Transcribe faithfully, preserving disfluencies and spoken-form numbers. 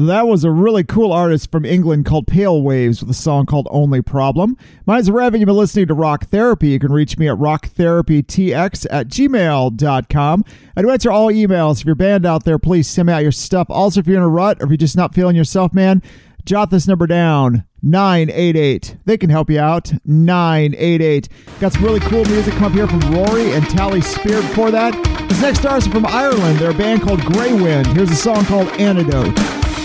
That was a really cool artist from England called Pale Waves with a song called Only Problem. Mine's Rev, and you've been listening to Rock Therapy. You can reach me at rock therapy t x at gmail dot com. I do answer all emails. If you're a band out there, please send me out your stuff. Also, if you're in a rut or if you're just not feeling yourself, man, jot this number down, nine eight eight. They can help you out, nine eight eight. Got some really cool music come up here from Rory and Tally Spear. Before that, this next artist is from Ireland. They're a band called Grey Wind. Here's a song called Antidote.